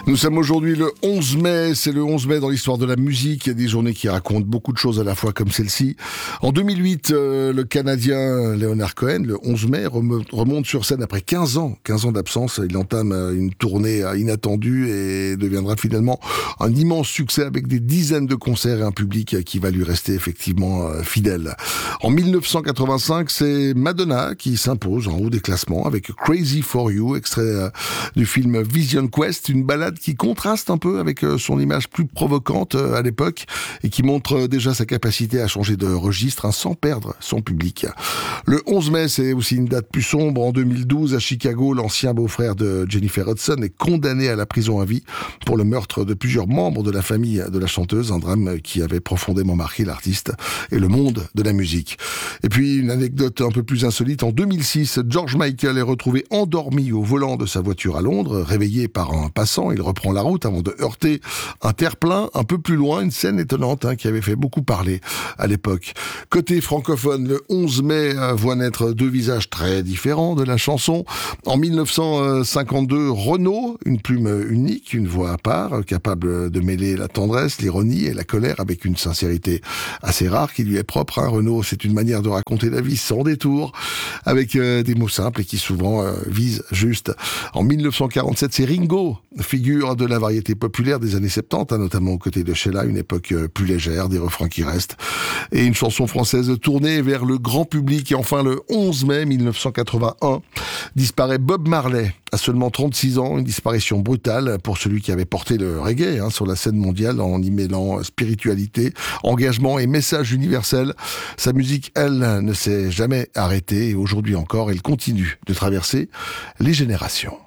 Nous sommes aujourd'hui le 11 mai, c'est le 11 mai dans l'histoire de la musique. Il y a des journées qui racontent beaucoup de choses à la fois comme celle-ci. En 2008, le Canadien Leonard Cohen, le 11 mai, remonte sur scène après 15 ans d'absence. Il entame une tournée inattendue et deviendra finalement un immense succès avec des dizaines de concerts et un public qui va lui rester effectivement fidèle. En 1985, c'est Madonna qui s'impose en haut des classements avec Crazy for You, extrait du film Vision Quest, une balade qui contraste un peu avec son image plus provocante à l'époque et qui montre déjà sa capacité à changer de registre sans perdre son public. Le 11 mai, c'est aussi une date plus sombre. En 2012, à Chicago, l'ancien beau-frère de Jennifer Hudson est condamné à la prison à vie pour le meurtre de plusieurs membres de la famille de la chanteuse, un drame qui avait profondément marqué l'artiste et le monde de la musique. Et puis, une anecdote un peu plus insolite, en 2006, George Michael est retrouvé endormi au volant de sa voiture à Londres, réveillé par un passant. Il reprend la route avant de heurter un terre-plein un peu plus loin, une scène étonnante qui avait fait beaucoup parler à l'époque. Côté francophone, le 11 mai voit naître deux visages très différents de la chanson. En 1952, Renaud, une plume unique, une voix à part, capable de mêler la tendresse, l'ironie et la colère avec une sincérité assez rare qui lui est propre. Renaud, c'est une manière de raconter la vie sans détour, avec des mots simples et qui souvent visent juste. En 1947, c'est Ringo, figure de la variété populaire des années 70, notamment aux côtés de Sheila, une époque plus légère, des refrains qui restent, et une chanson française tournée vers le grand public. Et enfin, le 11 mai 1981, disparaît Bob Marley, à seulement 36 ans, une disparition brutale pour celui qui avait porté le reggae sur la scène mondiale en y mêlant spiritualité, engagement et message universel. Sa musique, elle, ne s'est jamais arrêtée et aujourd'hui encore, elle continue de traverser les générations.